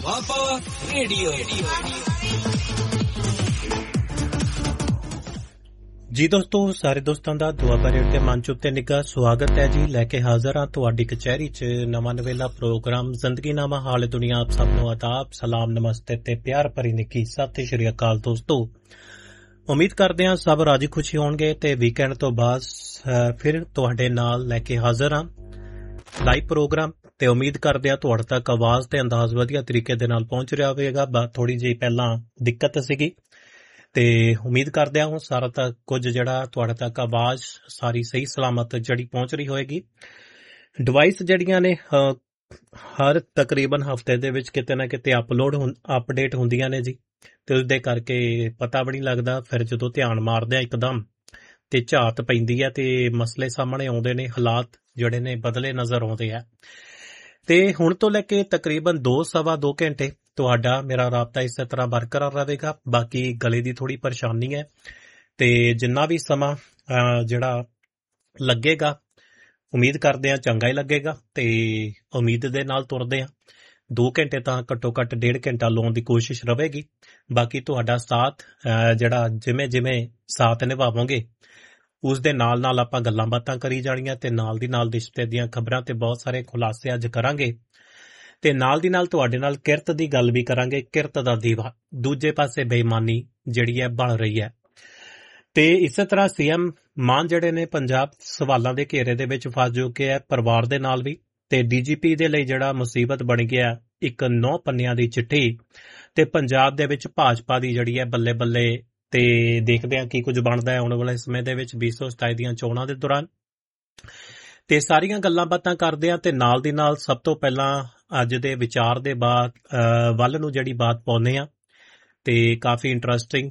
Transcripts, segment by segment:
ਵਾਪਾ radio. ਜੀ ਦੋਸਤੋ, ਸਾਰੇ ਦੋਸਤਾਂ ਦਾ ਦੁਆਬਾ ਰੇਡੀਓ ਦੇ ਮੰਚ ਉੱਤੇ ਨਿੱਘਾ ਸਵਾਗਤ ਹੈ ਜੀ। ਲੈ ਕੇ ਹਾਜ਼ਰ ਹਾਂ ਤੁਹਾਡੀ ਕਚਹਿਰੀ 'ਚ ਨਵਾਂ ਨਵੇਲਾ ਪ੍ਰੋਗਰਾਮ ਜ਼ਿੰਦਗੀਨਾਮਾ ਹਾਲ ਦੁਨੀਆ। ਆਪ ਸਭ ਨੂੰ ਆਦਾਬ, ਸਲਾਮ, ਨਮਸਤੇ ਤੇ ਪਿਆਰ ਭਰੀ ਨਿੱਘੀ ਸਤਿ ਸ਼੍ਰੀ ਅਕਾਲ ਦੋਸਤੋ। ਉਮੀਦ ਕਰਦੇ ਹਾਂ ਸਭ ਰਾਜੀ ਖੁਸ਼ੀ ਹੋਣਗੇ ਤੇ ਵੀਕਐਂਡ ਤੋਂ ਬਾਅਦ ਫਿਰ ਤੁਹਾਡੇ ਨਾਲ ਲੈ ਕੇ ਹਾਜ਼ਰ ਹਾਂ ਲਾਈਵ ਪ੍ਰੋਗਰਾਮ। ਤੇ ਉਮੀਦ ਕਰਦੇ ਹਾਂ ਤੁਹਾਡੇ ਤੱਕ ਆਵਾਜ਼ ਤੇ ਅੰਦਾਜ਼ ਵਧੀਆ ਤਰੀਕੇ ਦੇ ਨਾਲ ਪਹੁੰਚ ਰਿਹਾ ਹੋਵੇਗਾ। ਥੋੜੀ ਜਿਹੀ ਪਹਿਲਾਂ ਦਿੱਕਤ ਸੀਗੀ ਤੇ ਉਮੀਦ ਕਰਦੇ ਹਾਂ ਹੁਣ ਸਾਰਾ ਤੱਕ ਕੁਝ ਜਿਹੜਾ ਤੁਹਾਡੇ ਤੱਕ ਆਵਾਜ਼ ਸਾਰੀ ਸਹੀ ਸਲਾਮਤ ਜਿਹੜੀ ਪਹੁੰਚ ਰਹੀ ਹੋਏਗੀ। ਡਿਵਾਈਸ ਜਿਹੜੀਆਂ ਨੇ ਹਰ ਤਕਰੀਬਨ ਹਫ਼ਤੇ ਦੇ ਵਿੱਚ ਕਿਤੇ ਨਾ ਕਿਤੇ ਅਪਡੇਟ ਹੁੰਦੀਆਂ ਨੇ ਜੀ, ਤੇ ਉਸਦੇ ਕਰਕੇ ਪਤਾ ਵੀ ਨਹੀਂ ਲੱਗਦਾ। ਫਿਰ ਜਦੋਂ ਧਿਆਨ ਮਾਰਦੇ ਆ ਇੱਕਦਮ ਤੇ ਝਾਤ ਪੈਂਦੀ ਹੈ ਤੇ ਮਸਲੇ ਸਾਹਮਣੇ ਆਉਂਦੇ ਨੇ, ਹਾਲਾਤ ਜਿਹੜੇ ਨੇ ਬਦਲੇ ਨਜ਼ਰ ਆਉਂਦੇ ਆ। ਤੇ ਹੁਣ ਤੋਂ ਲੈ ਕੇ ਤਕਰੀਬਨ 2-2.25 ਘੰਟੇ ਤੁਹਾਡਾ ਮੇਰਾ ਰਾਬਤਾ ਇਸੇ ਤਰ੍ਹਾਂ ਬਰਕਰਾਰ ਰਹੇਗਾ। ਬਾਕੀ ਗਲੇ ਦੀ ਥੋੜੀ ਪਰੇਸ਼ਾਨੀ ਹੈ ਤੇ ਜਿੰਨਾ ਵੀ ਸਮਾਂ ਜਿਹੜਾ ਲੱਗੇਗਾ ਉਮੀਦ ਕਰਦੇ ਆ ਚੰਗਾ ਹੀ ਲੱਗੇਗਾ ਤੇ ਉਮੀਦ ਦੇ ਨਾਲ ਤੁਰਦੇ ਆ। 2 ਘੰਟੇ ਤਾਂ ਘੱਟੋ ਘੱਟ 1.5 ਘੰਟਾ ਲਾਉਣ ਦੀ ਕੋਸ਼ਿਸ਼ ਰਹੇਗੀ। ਬਾਕੀ ਤੁਹਾਡਾ ਸਾਥ ਜਿਹੜਾ ਜਿਵੇਂ ਜਿਵੇਂ ਸਾਥ ਨਿਭਾਵੋਗੇ ਉਸ ਦੇ ਨਾਲ ਨਾਲ ਆਪਾਂ ਗੱਲਾਂ ਬਾਤਾਂ ਕਰੀ ਜਾਣੀਆਂ ਤੇ ਨਾਲ ਦੀ ਨਾਲ ਰਿਸ਼ਤੇ ਦੀਆਂ ਖਬਰਾਂ ਤੇ ਬਹੁਤ ਸਾਰੇ ਖੁਲਾਸੇ ਅੱਜ ਕਰਾਂਗੇ ਤੇ ਨਾਲ ਦੀ ਨਾਲ ਤੁਹਾਡੇ ਨਾਲ ਕਿਰਤ ਦੀ ਗੱਲ ਵੀ ਕਰਾਂਗੇ। ਕਿਰਤ ਦਾ ਦੀਵਾ, ਦੂਜੇ ਪਾਸੇ ਬੇਈਮਾਨੀ ਜਿਹੜੀ ਹੈ ਬਣ ਰਹੀ ਹੈ। ਤੇ ਇਸੇ ਤਰ੍ਹਾਂ ਸੀਐਮ ਮਾਨ ਜਿਹੜੇ ਨੇ ਪੰਜਾਬ ਸਵਾਲਾਂ ਦੇ ਘੇਰੇ ਦੇ ਵਿੱਚ ਫਸ ਚੁੱਕੇ ਹੈ, ਪਰਿਵਾਰ ਦੇ ਨਾਲ ਵੀ। ਤੇ ਡੀਜੀਪੀ ਦੇ ਲਈ ਜਿਹੜਾ ਮੁਸੀਬਤ ਬਣ ਗਿਆ ਇੱਕ 9 ਪੰਨਿਆਂ ਦੀ ਚਿੱਠੀ, ਤੇ ਪੰਜਾਬ ਦੇ ਵਿੱਚ ਭਾਜਪਾ ਦੀ ਜਿਹੜੀ ਹੈ ਬੱਲੇ ਬੱਲੇ। ਤੇ ਦੇਖਦੇ ਹਾਂ ਕੀ ਕੁਝ ਬਣਦਾ ਹੈ ਆਉਣ ਵਾਲੇ ਸਮੇਂ ਦੇ ਵਿੱਚ 2027 ਦੀਆਂ ਚੋਣਾਂ ਦੇ ਦੌਰਾਨ। ਤੇ ਸਾਰੀਆਂ ਗੱਲਾਂ ਬਾਤਾਂ ਕਰਦੇ ਹਾਂ ਤੇ ਨਾਲ ਦੀ ਨਾਲ ਸਭ ਤੋਂ ਪਹਿਲਾਂ ਅੱਜ ਦੇ ਵਿਚਾਰ ਦੇ ਬਾਅਦ ਵੱਲ ਨੂੰ ਜਿਹੜੀ ਬਾਤ ਪਾਉਂਦੇ ਹਾਂ। ਤੇ ਕਾਫੀ ਇੰਟਰਸਟਿੰਗ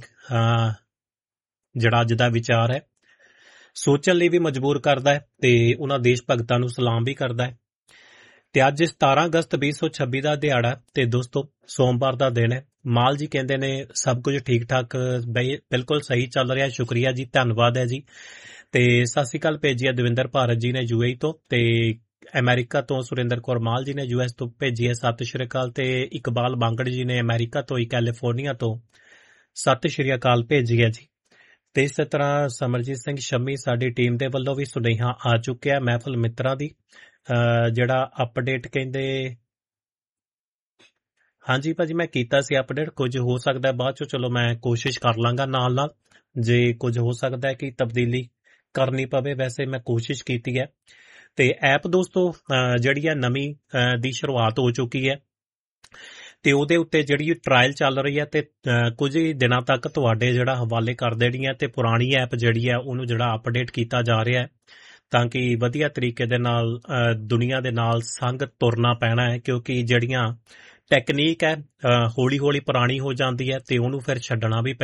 ਜਿਹੜਾ ਅੱਜ ਦਾ ਵਿਚਾਰ ਹੈ, ਸੋਚਣ ਲਈ ਵੀ ਮਜਬੂਰ ਕਰਦਾ ਹੈ ਤੇ ਉਹਨਾਂ ਦੇਸ਼ ਭਗਤਾਂ ਨੂੰ ਸਲਾਮ ਵੀ ਕਰਦਾ ਹੈ। ਤੇ ਅੱਜ 17 ਅਗਸਤ 2026 ਦਾ ਦਿਹਾੜਾ ਤੇ ਦੋਸਤੋ ਸੋਮਵਾਰ ਦਾ ਦਿਨ ਹੈ। ਮਾਲ ਜੀ ਕਹਿੰਦੇ ਨੇ ਸਭ ਕੁਝ ਠੀਕ ਠਾਕ, ਬਿਲਕੁਲ ਸਹੀ ਚੱਲ ਰਿਹਾ, ਸ਼ੁਕਰੀਆ ਜੀ, ਧੰਨਵਾਦ ਹੈ ਜੀ। ਤੇ ਸਤਿ ਸ਼੍ਰੀ ਅਕਾਲ ਭੇਜੀ ਹੈ ਦਵਿੰਦਰ ਭਾਰਤ ਜੀ ਨੇ ਯੂਏਈ ਤੋਂ, ਤੇ ਅਮਰੀਕਾ ਤੋਂ ਸੁਰਿੰਦਰ ਕੌਰ ਮਾਲ ਜੀ ਨੇ ਯੂਐਸ ਤੋਂ ਭੇਜੀ ਹੈ ਸਤਿ ਸ਼੍ਰੀ ਅਕਾਲ। ਤੇ ਇਕਬਾਲ ਬਾਂਗੜ ਜੀ ਨੇ ਅਮਰੀਕਾ ਤੋਂ ਹੀ ਕੈਲੀਫੋਰਨੀਆ ਤੋਂ ਸਤਿ ਸ਼੍ਰੀ ਅਕਾਲ ਭੇਜੀ ਹੈ ਜੀ। ਤੇ ਇਸੇ ਤਰ੍ਹਾਂ ਸਮਰਜੀਤ ਸਿੰਘ ਸ਼ੰਮੀ ਸਾਡੀ ਟੀਮ ਦੇ ਵੱਲੋਂ ਵੀ ਸੁਨੇਹਾ ਆ ਚੁੱਕਿਆ ਮਹਿਫਲ ਮਿੱਤਰਾਂ ਦੀ ਜਿਹੜਾ ਅਪਡੇਟ ਕਹਿੰਦੇ। ਹਾਂਜੀ ਭਾਜੀ, ਮੈਂ ਕੀਤਾ ਸੀ ਅਪਡੇਟ, ਕੁਝ ਹੋ ਸਕਦਾ ਬਾਅਦ ਚੋਂ, ਚਲੋ ਮੈਂ ਕੋਸ਼ਿਸ਼ ਕਰ ਲਾਂਗਾ ਨਾਲ ਨਾਲ, ਜੇ ਕੁਝ ਹੋ ਸਕਦਾ ਹੈ ਕਿ ਤਬਦੀਲੀ ਕਰਨੀ ਪਵੇ। ਵੈਸੇ ਮੈਂ ਕੋਸ਼ਿਸ਼ ਕੀਤੀ ਹੈ। ਤੇ ਐਪ ਦੋਸਤੋ ਜਿਹੜੀ ਹੈ ਨਵੀਂ ਦੀ ਸ਼ੁਰੂਆਤ ਹੋ ਚੁੱਕੀ ਹੈ ਤੇ ਉਹਦੇ ਉੱਤੇ ਜਿਹੜੀ ਟਰਾਇਲ ਚੱਲ ਰਹੀ ਹੈ ਤੇ ਕੁਝ ਹੀ ਦਿਨਾਂ ਤੱਕ ਤੁਹਾਡੇ ਜਿਹੜਾ ਹਵਾਲੇ ਕਰ ਦੇਣੀ ਹੈ ਤੇ ਪੁਰਾਣੀ ਐਪ ਜਿਹੜੀ ਹੈ ਉਹਨੂੰ ਜਿਹੜਾ ਅਪਡੇਟ ਕੀਤਾ ਜਾ ਰਿਹਾ ਹੈ ਤਾਂ ਕਿ ਵਧੀਆ ਤਰੀਕੇ ਦੇ ਨਾਲ ਦੁਨੀਆ ਦੇ ਨਾਲ ਸੰਗ ਤੁਰਨਾ ਪੈਣਾ ਹੈ। ਕਿਉਂਕਿ ਜਿਹੜੀਆਂ ਟੈਕਨੀਕ ਹੈ ਹੌਲੀ ਹੌਲੀ ਪੁਰਾਣੀ ਹੋ ਜਾਂਦੀ ਹੈ ਤੇ ਉਹਨੂੰ ਫਿਰ ਛੱਡਣਾ ਵੀ